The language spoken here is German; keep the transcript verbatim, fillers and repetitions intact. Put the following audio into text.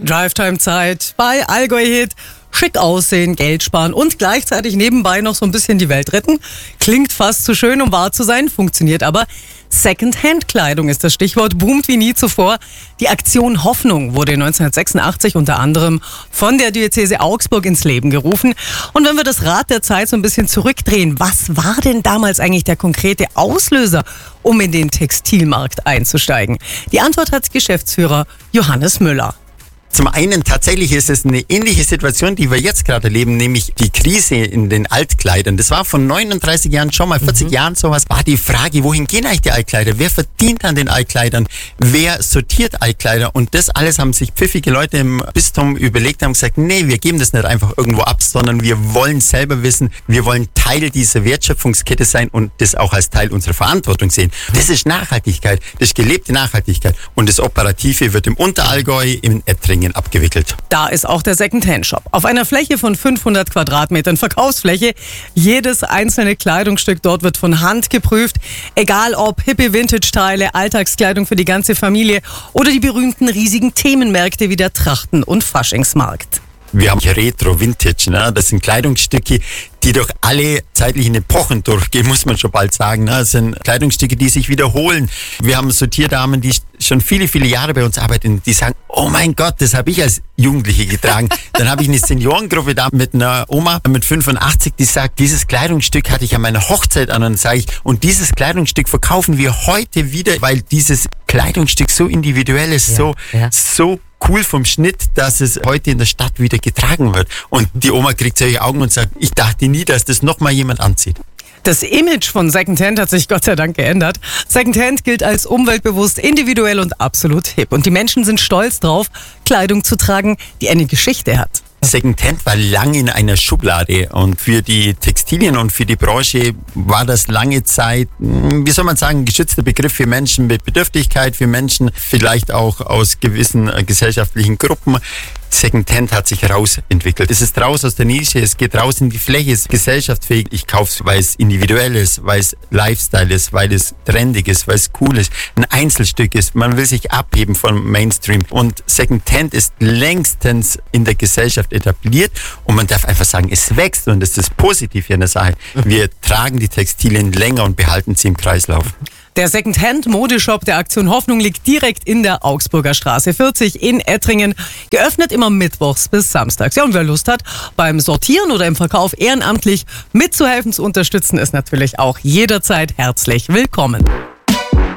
Drivetime-Zeit bei Allgäu Hit. Schick aussehen, Geld sparen und gleichzeitig nebenbei noch so ein bisschen die Welt retten. Klingt fast zu schön, um wahr zu sein, funktioniert aber. Second-Hand-Kleidung ist das Stichwort, boomt wie nie zuvor. Die Aktion Hoffnung wurde neunzehnhundertsechsundachtzig unter anderem von der Diözese Augsburg ins Leben gerufen. Und wenn wir das Rad der Zeit so ein bisschen zurückdrehen, was war denn damals eigentlich der konkrete Auslöser, um in den Textilmarkt einzusteigen? Die Antwort hat Geschäftsführer Johannes Müller. Zum einen tatsächlich ist es eine ähnliche Situation, die wir jetzt gerade erleben, nämlich die Krise in den Altkleidern. Das war vor neununddreißig Jahren schon mal, vierzig mhm. Jahren sowas, war die Frage, wohin gehen eigentlich die Altkleider? Wer verdient an den Altkleidern? Wer sortiert Altkleider? Und das alles haben sich pfiffige Leute im Bistum überlegt, haben gesagt, nee, wir geben das nicht einfach irgendwo ab, sondern wir wollen selber wissen, wir wollen Teil dieser Wertschöpfungskette sein und das auch als Teil unserer Verantwortung sehen. Das ist Nachhaltigkeit, das ist gelebte Nachhaltigkeit und das Operative wird im Unterallgäu, im Ettringen abgewickelt. Da ist auch der Second-Hand-Shop. Auf einer Fläche von fünfhundert Quadratmetern Verkaufsfläche. Jedes einzelne Kleidungsstück dort wird von Hand geprüft. Egal ob hippe Vintage-Teile, Alltagskleidung für die ganze Familie oder die berühmten riesigen Themenmärkte wie der Trachten- und Faschingsmarkt. Wir haben hier Retro, Vintage, ne? Das sind Kleidungsstücke, die durch alle zeitlichen Epochen durchgehen, muss man schon bald sagen. Ne? Das sind Kleidungsstücke, die sich wiederholen. Wir haben Sortierdamen, die schon viele, viele Jahre bei uns arbeiten, die sagen, oh mein Gott, das habe ich als Jugendliche getragen. Dann habe ich eine Seniorengruppe da mit einer Oma mit fünfundachtzig, die sagt, dieses Kleidungsstück hatte ich an meiner Hochzeit an. Und dann sage ich, und dieses Kleidungsstück verkaufen wir heute wieder, weil dieses Kleidungsstück so individuell ist, ja, so, ja. so cool vom Schnitt, dass es heute in der Stadt wieder getragen wird. Und die Oma kriegt solche Augen und sagt, ich dachte nie, dass das nochmal jemand anzieht. Das Image von Secondhand hat sich Gott sei Dank geändert. Secondhand gilt als umweltbewusst, individuell und absolut hip. Und die Menschen sind stolz drauf, Kleidung zu tragen, die eine Geschichte hat. Secondhand war lange in einer Schublade und für die Textilien und für die Branche war das lange Zeit, wie soll man sagen, ein geschützter Begriff für Menschen mit Bedürftigkeit, für Menschen vielleicht auch aus gewissen äh, gesellschaftlichen Gruppen. Secondhand hat sich rausentwickelt. Es ist raus aus der Nische, es geht raus in die Fläche, es ist gesellschaftsfähig. Ich kaufe es, weil es individuell ist, weil es Lifestyle ist, weil es trendig ist, weil es cool ist, ein Einzelstück ist. Man will sich abheben vom Mainstream. Und Secondhand ist längstens in der Gesellschaft etabliert und man darf einfach sagen, es wächst und das ist das Positive an der Sache. Wir tragen die Textilien länger und behalten sie im Kreislauf. Der Secondhand-Modeshop der Aktion Hoffnung liegt direkt in der Augsburger Straße vierzig in Ettringen. Geöffnet immer mittwochs bis samstags. Ja, und wer Lust hat, beim Sortieren oder im Verkauf ehrenamtlich mitzuhelfen, zu unterstützen, ist natürlich auch jederzeit herzlich willkommen.